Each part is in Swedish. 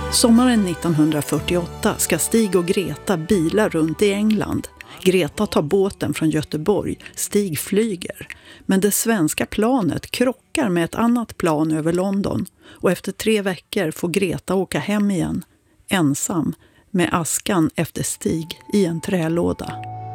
Sommaren 1948 ska Stig och Greta bila runt i England. Greta tar båten från Göteborg, Stig flyger. Men det svenska planet krockar med ett annat plan över London. Och efter 3 veckor får Greta åka hem igen, ensam, med askan efter Stig i en trälåda.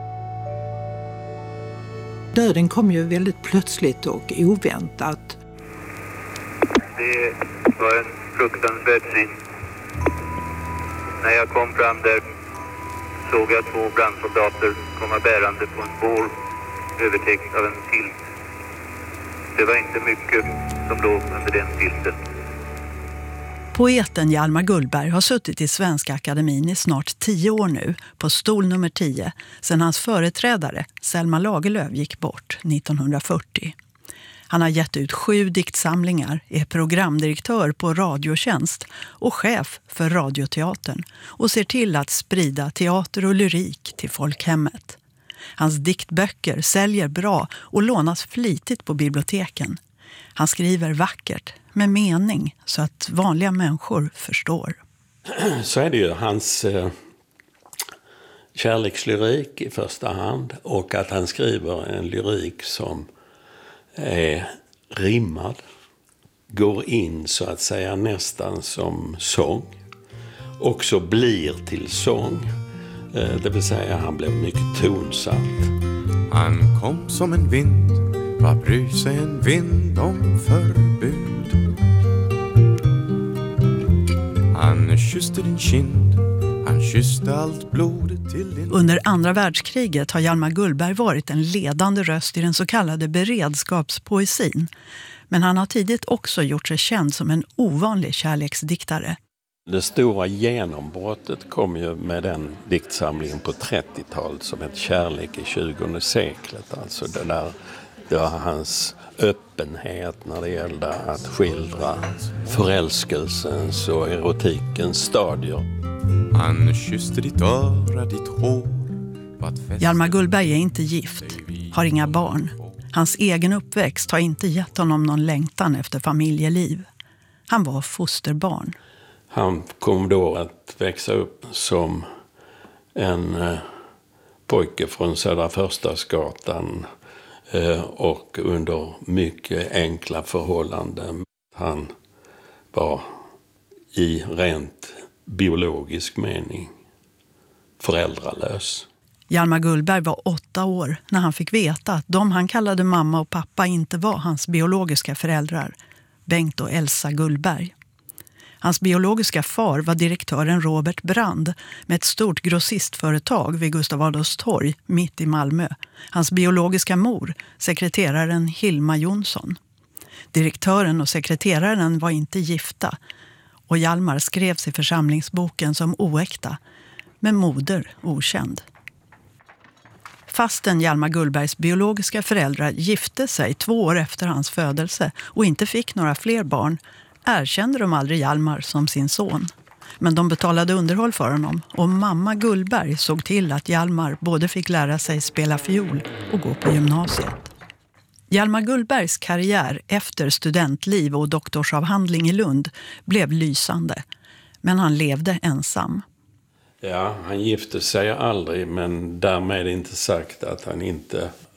Döden kom ju väldigt plötsligt och oväntat. Det var en fruktansvärd syn. När jag kom fram där såg jag 2 brandsoldater komma bärande på en bår övertäckt av en filt. Det var inte mycket som låg under den filten. Poeten Hjalmar Gullberg har suttit i Svenska Akademin i snart 10 år nu, på stol nummer 10, sedan hans företrädare Selma Lagerlöf gick bort 1940. Han har gett ut 7 diktsamlingar, är programdirektör på Radiotjänst och chef för Radioteatern och ser till att sprida teater och lyrik till folkhemmet. Hans diktböcker säljer bra och lånas flitigt på biblioteken. Han skriver vackert, med mening, så att vanliga människor förstår. Så är det ju hans kärlekslyrik i första hand, och att han skriver en lyrik som är rimmad, går in så att säga nästan som sång, också blir till sång, det vill säga han blev mycket tonsatt. Han kom som en vind, vad bryr sig en vind om förbud? Han kysste din kind, han kysste allt blodet till din... Under andra världskriget har Hjalmar Gullberg varit en ledande röst i den så kallade beredskapspoesin. Men han har tidigt också gjort sig känd som en ovanlig kärleksdiktare. Det stora genombrottet kom ju med den diktsamlingen på 30-talet som ett kärlek i 20:e seklet. Alltså det var hans öppenhet när det gällde att skildra förälskelsens och erotikens stadier. Han kysste ditt öra, ditt hår. Hjalmar Gullberg är inte gift, har inga barn. Hans egen uppväxt har inte gett honom någon längtan efter familjeliv. Han var fosterbarn. Han kom då att växa upp som en pojke från Södra Förstadsgatan och under mycket enkla förhållanden. Han var i rent biologisk mening föräldralös. Hjalmar Gullberg var 8 år när han fick veta att de han kallade mamma och pappa inte var hans biologiska föräldrar, Bengt och Elsa Gullberg. Hans biologiska far var direktören Robert Brand med ett stort grossistföretag vid Gustav Adolfs torg mitt i Malmö. Hans biologiska mor, sekreteraren Hilma Jonsson. Direktören och sekreteraren var inte gifta och Hjalmar skrevs i församlingsboken som oäkta, med moder okänd. Fastän Hjalmar Gullbergs biologiska föräldrar gifte sig 2 år efter hans födelse och inte fick några fler barn, erkände de aldrig Hjalmar som sin son. Men de betalade underhåll för honom och mamma Gullberg såg till att Hjalmar både fick lära sig spela fiol och gå på gymnasiet. Hjalmar Gullbergs karriär efter studentliv och doktorsavhandling i Lund blev lysande, men han levde ensam. Ja, han gifte sig aldrig, men därmed inte sagt att han inte